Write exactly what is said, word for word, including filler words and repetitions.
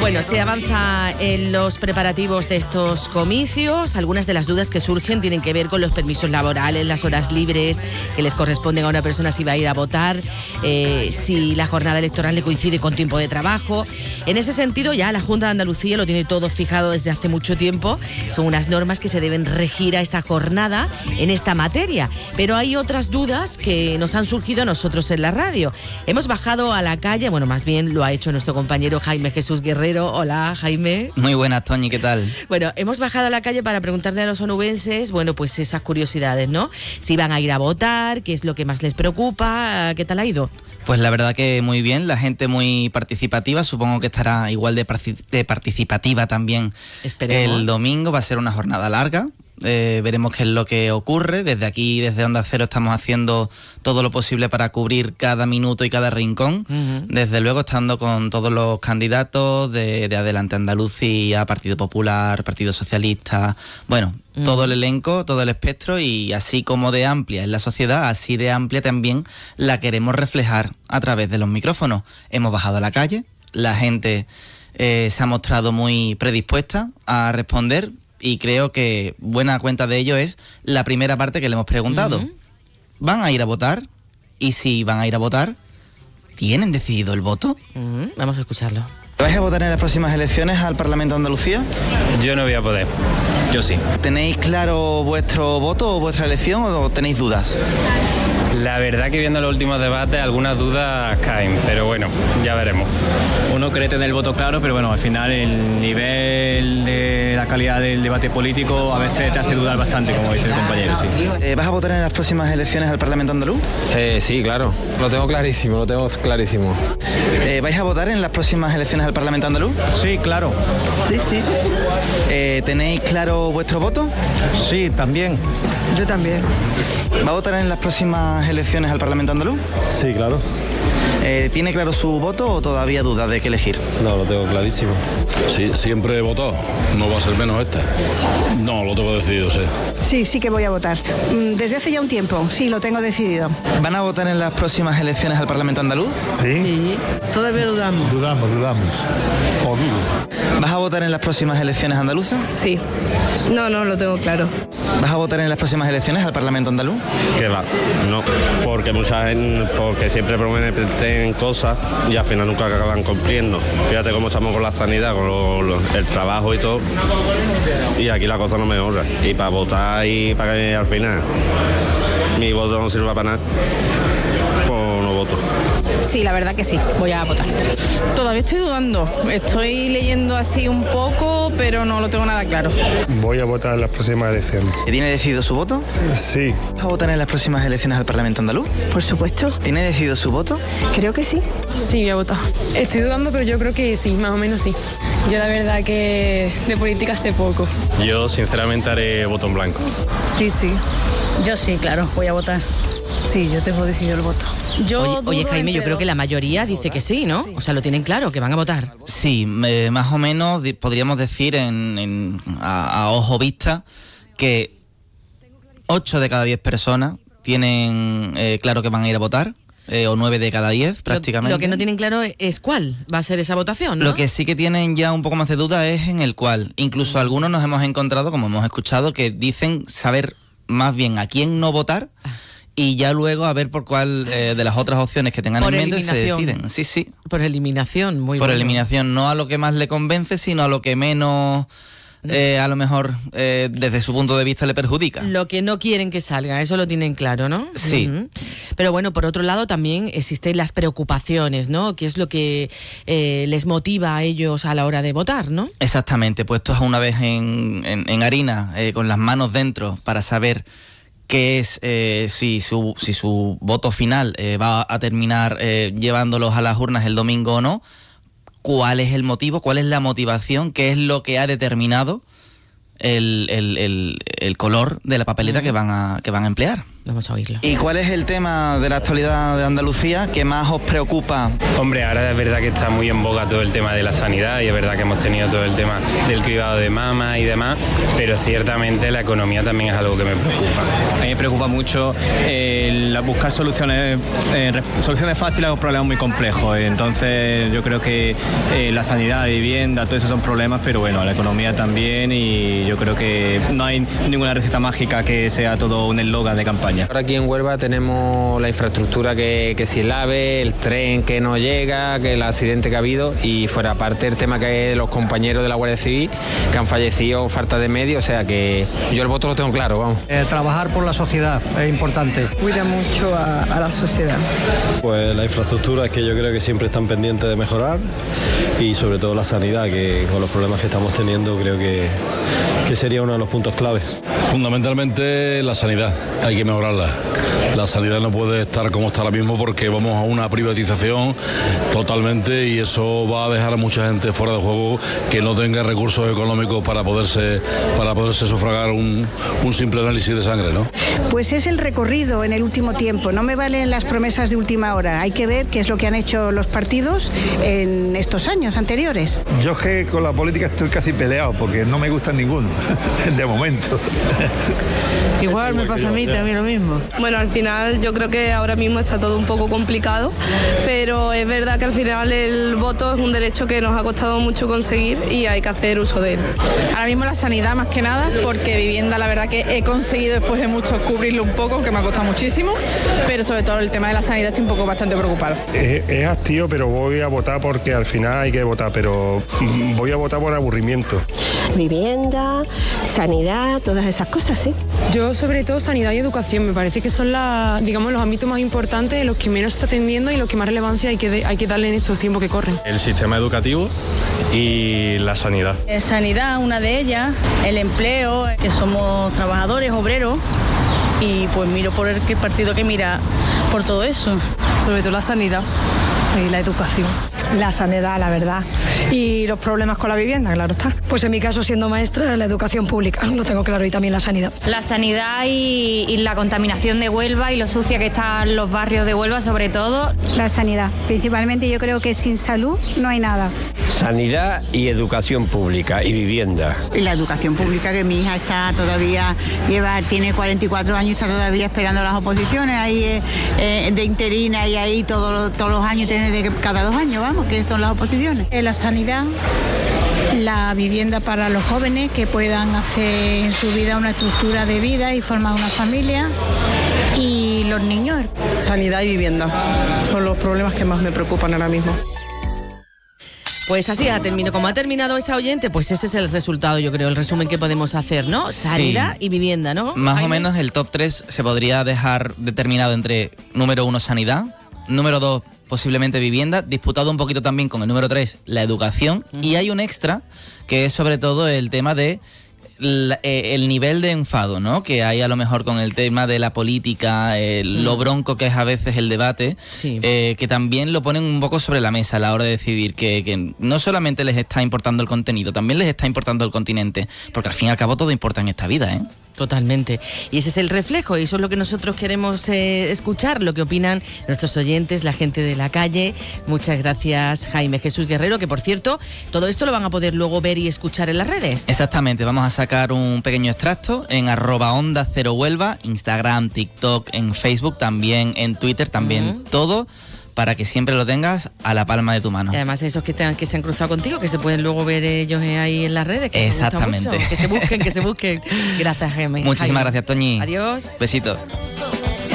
Bueno, se avanza en los preparativos de estos comicios. Algunas de las dudas que surgen tienen que ver con los permisos laborales, las horas libres que les corresponden a una persona si va a ir a votar, eh, si la jornada electoral le coincide con tiempo de trabajo. En ese sentido, ya la Junta de Andalucía lo tiene todo fijado desde hace mucho tiempo. Son unas normas que se deben regir a esa jornada en esta materia. Pero hay otras dudas que nos han surgido a nosotros en la radio. Hemos bajado a la calle, bueno, más bien lo ha hecho nuestro compañero Jaime Jesús Guerrero. Hola, Jaime. Muy buenas, Toñi, ¿qué tal? Bueno, hemos bajado a la calle para preguntarle a los onubenses, bueno, pues esas curiosidades, ¿no? Si van a ir a votar, qué es lo que más les preocupa, ¿qué tal ha ido? Pues la verdad que muy bien, la gente muy participativa, supongo que estará igual de, de participativa también. Esperemos. El domingo va a ser una jornada larga. Eh, veremos qué es lo que ocurre. Desde aquí, desde Onda Cero, estamos haciendo todo lo posible para cubrir cada minuto y cada rincón. Uh-huh. Desde luego, estando con todos los candidatos de, de Adelante Andalucía, Partido Popular, Partido Socialista, bueno, uh-huh. todo el elenco, todo el espectro, y así como de amplia es la sociedad, así de amplia también la queremos reflejar a través de los micrófonos. Hemos bajado a la calle, la gente eh, se ha mostrado muy predispuesta a responder. Y creo que buena cuenta de ello es la primera parte que le hemos preguntado. Uh-huh. ¿Van a ir a votar? Y si van a ir a votar, ¿tienen decidido el voto? Uh-huh. Vamos a escucharlo. ¿Vais a votar en las próximas elecciones al Parlamento de Andalucía? Yo no voy a poder. Yo sí. ¿Tenéis claro vuestro voto o vuestra elección o tenéis dudas? La verdad que viendo los últimos debates algunas dudas caen, pero bueno, ya veremos. Uno cree tener el voto claro, pero bueno, al final el nivel de la calidad del debate político a veces te hace dudar bastante, como dice el compañero, sí. Eh, ¿Vas a votar en las próximas elecciones al Parlamento andaluz? Eh, sí, claro, lo tengo clarísimo, lo tengo clarísimo. Eh, ¿Vais a votar en las próximas elecciones al Parlamento andaluz? Sí, claro. Sí, sí. Eh, ¿Tenéis claro vuestro voto? Sí, también. Yo también. ¿Va a votar en las próximas elecciones al Parlamento andaluz? Sí, claro. Eh, ¿Tiene claro su voto o todavía duda de qué elegir? No, lo tengo clarísimo. Sí, siempre he votado. No va a ser menos esta. No, lo tengo decidido, sí. Sí, sí que voy a votar. Desde hace ya un tiempo, sí, lo tengo decidido. ¿Van a votar en las próximas elecciones al Parlamento andaluz? Sí. Sí. Todavía dudamos. Dudamos, dudamos. O dudo. ¿Vas a votar en las próximas elecciones andaluzas? Sí. No, no, lo tengo claro. ¿Vas a votar en las próximas elecciones al Parlamento andaluz? Que va, no, porque mucha gente, porque siempre prometen cosas y al final nunca acaban cumpliendo. Fíjate cómo estamos con la sanidad, con lo, lo, el trabajo y todo, y aquí la cosa no mejora. Y para votar y para que al final mi voto no sirva para nada, pues no voto. Sí, la verdad que sí, voy a votar. Todavía estoy dudando, estoy leyendo así un poco, pero no lo tengo nada claro. Voy a votar en las próximas elecciones. ¿Tiene decidido su voto? Sí. ¿Vas a votar en las próximas elecciones al Parlamento andaluz? Por supuesto. ¿Tiene decidido su voto? Creo que sí. Sí, voy a votar. Estoy dudando, pero yo creo que sí, más o menos sí. Yo la verdad que de política sé poco. Yo sinceramente haré voto en blanco. Sí, sí. Yo sí, claro, voy a votar. Sí, yo tengo decidido el voto. Yo oye, oye Jaime, yo creo que la mayoría dice que sí, ¿no? Sí. O sea, lo tienen claro, que van a votar. Sí, eh, más o menos podríamos decir en, en, a, a ojo vista que ocho de cada diez personas tienen eh, claro que van a ir a votar. Eh, o nueve de cada diez prácticamente. Lo, lo que no tienen claro es cuál va a ser esa votación, ¿no? Lo que sí que tienen ya un poco más de duda es en el cuál. Incluso mm. algunos nos hemos encontrado, como hemos escuchado, que dicen saber más bien a quién no votar y ya luego a ver por cuál eh, de las otras opciones que tengan por en mente se deciden. Sí, sí. Por eliminación, muy Por bueno. eliminación, no a lo que más le convence, sino a lo que menos... Eh, a lo mejor eh, desde su punto de vista le perjudica. Lo que no quieren que salga, eso lo tienen claro, ¿no? Sí. Uh-huh. Pero bueno, por otro lado también existen las preocupaciones, ¿no? ¿Qué es lo que eh, les motiva a ellos a la hora de votar, ¿no? Exactamente, puestos una vez en, en, en harina, eh, con las manos dentro, para saber qué es, eh, si, su, si su voto final eh, va a terminar eh, llevándolos a las urnas el domingo o no. ¿Cuál es el motivo? ¿Cuál es la motivación? ¿Qué es lo que ha determinado el, el, el, el color de la papeleta uh-huh. que van a, que van a emplear? Vamos a oírlo. ¿Y cuál es el tema de la actualidad de Andalucía que más os preocupa? Hombre, ahora es verdad que está muy en boga todo el tema de la sanidad y es verdad que hemos tenido todo el tema del cribado de mama y demás, pero ciertamente la economía también es algo que me preocupa. A mí me preocupa mucho eh, buscar soluciones, eh, soluciones fáciles a problemas muy complejos. Entonces yo creo que eh, la sanidad, la vivienda, todo eso son problemas, pero bueno, la economía también, y yo creo que no hay ninguna receta mágica que sea todo un eslogan de campaña. Ahora aquí en Huelva tenemos la infraestructura que, que si el AVE, el tren que no llega, que el accidente que ha habido, y fuera aparte el tema que hay de los compañeros de la Guardia Civil que han fallecido, falta de medios, o sea que yo el voto lo tengo claro, vamos. Eh, trabajar por la sociedad es importante. Cuida mucho a, a la sociedad. Pues la infraestructura es que yo creo que siempre están pendientes de mejorar, y sobre todo la sanidad, que con los problemas que estamos teniendo creo que, que sería uno de los puntos clave. Fundamentalmente la sanidad, hay que mejorarla. La sanidad no puede estar como está ahora mismo porque vamos a una privatización totalmente, y eso va a dejar a mucha gente fuera de juego que no tenga recursos económicos para poderse, para poderse sufragar un, un simple análisis de sangre, ¿no? Pues es el recorrido en el último tiempo, no me valen las promesas de última hora, hay que ver qué es lo que han hecho los partidos en estos años anteriores. Yo es que con la política estoy casi peleado porque no me gusta ninguno, de momento. Igual me pasa a mí también lo mismo. Bueno, al final yo creo que ahora mismo está todo un poco complicado, pero es verdad que al final el voto es un derecho que nos ha costado mucho conseguir y hay que hacer uso de él. Ahora mismo la sanidad más que nada, porque vivienda la verdad que he conseguido después de mucho cubrirlo un poco, que me ha costado muchísimo, pero sobre todo el tema de la sanidad estoy un poco bastante preocupado. Es, es hastío, pero voy a votar porque al final hay que votar, pero voy a votar por aburrimiento. Vivienda, sanidad, todas esas cosas, sí. Yo sobre todo sanidad y educación, me parece que son la, digamos, los ámbitos más importantes, en los que menos se está atendiendo y los que más relevancia hay que, de, hay que darle en estos tiempos que corren. El sistema educativo y la sanidad. Eh, sanidad, una de ellas, el empleo, que somos trabajadores, obreros, y pues miro por el que partido que mira por todo eso. Sobre todo la sanidad y la educación. La sanidad, la verdad. Y los problemas con la vivienda, claro está. Pues en mi caso, siendo maestra, la educación pública, lo tengo claro, y también la sanidad. La sanidad y, y la contaminación de Huelva y lo sucia que están los barrios de Huelva, sobre todo. La sanidad, principalmente yo creo que sin salud no hay nada. Sanidad y educación pública y vivienda. Y la educación pública, que mi hija está todavía, lleva, tiene cuarenta y cuatro años, está todavía esperando las oposiciones, ahí eh, eh, de interina, y ahí todos, todos los años tiene de cada dos años, vamos, que son las oposiciones. La sanidad, la vivienda para los jóvenes que puedan hacer en su vida una estructura de vida y formar una familia, y los niños. Sanidad y vivienda son los problemas que más me preocupan ahora mismo. Pues así ha terminado, como ha terminado esa oyente, pues ese es el resultado, yo creo, el resumen que podemos hacer, ¿no? Sanidad sí. Y vivienda, ¿no? Más Jaime. o menos el top tres se podría dejar determinado entre número uno, sanidad, número dos, posiblemente vivienda, disputado un poquito también con el número tres, la educación, uh-huh. Y hay un extra que es sobre todo el tema de la, eh, el nivel de enfado, ¿no? Que hay a lo mejor con el tema de la política, eh, uh-huh. Lo bronco que es a veces el debate, sí. eh, que también lo ponen un poco sobre la mesa a la hora de decidir que, que no solamente les está importando el contenido, también les está importando el continente, porque al fin y al cabo todo importa en esta vida, ¿eh? Totalmente. Y ese es el reflejo, y eso es lo que nosotros queremos eh, escuchar, lo que opinan nuestros oyentes, la gente de la calle. Muchas gracias, Jaime Jesús Guerrero, que por cierto, todo esto lo van a poder luego ver y escuchar en las redes. Exactamente, vamos a sacar un pequeño extracto en arroba onda cero Huelva, Instagram, TikTok, en Facebook, también en Twitter, también uh-huh. Todo, para que siempre lo tengas a la palma de tu mano. Y además esos que, te, que se han cruzado contigo, que se pueden luego ver ellos ahí en las redes. Que exactamente. Que se busquen, que se busquen. Gracias, Jaime. Muchísimas Jaime. Gracias, Toñi. Adiós. Besitos.